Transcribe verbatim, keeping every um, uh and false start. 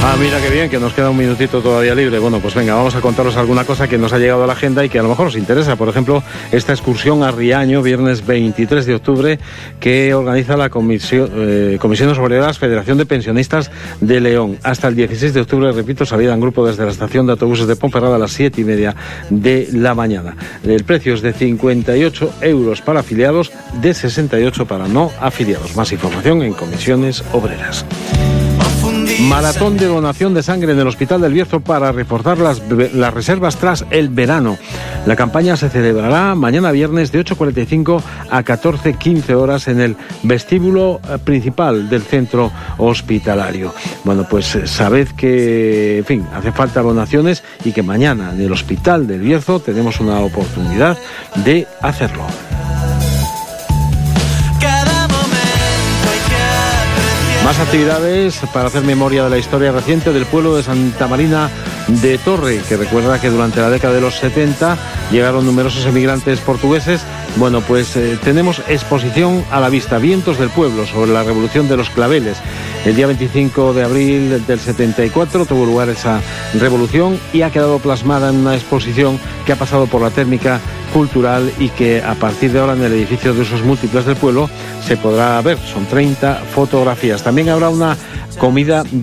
Ah, mira qué bien, que nos queda un minutito todavía libre. Bueno, pues venga, vamos a contaros alguna cosa que nos ha llegado a la agenda y que a lo mejor os interesa. Por ejemplo, esta excursión a Riaño, viernes veintitrés de octubre, que organiza la Comisión, eh, Comisiones Obreras Federación de Pensionistas de León. Hasta el dieciséis de octubre, repito, salida en grupo desde la estación de autobuses de Ponferrada a las siete y media de la mañana. El precio es de cincuenta y ocho euros para afiliados, de sesenta y ocho para no afiliados. Más información en Comisiones Obreras. Maratón de donación de sangre en el Hospital del Bierzo para reforzar las, las reservas tras el verano. La campaña se celebrará mañana viernes de ocho cuarenta y cinco a catorce quince horas en el vestíbulo principal del centro hospitalario. Bueno, pues sabed que, en fin, hace falta donaciones y que mañana en el Hospital del Bierzo tenemos una oportunidad de hacerlo. Más actividades para hacer memoria de la historia reciente del pueblo de Santa Marina de Torre, que recuerda que durante la década de los setenta llegaron numerosos emigrantes portugueses. Bueno, pues eh, tenemos exposición a la vista, Vientos del Pueblo, sobre la Revolución de los Claveles. El día veinticinco de abril del setenta y cuatro tuvo lugar esa revolución y ha quedado plasmada en una exposición que ha pasado por la térmica cultural y que a partir de ahora en el edificio de usos múltiples del pueblo se podrá ver. Son treinta fotografías. También habrá una comida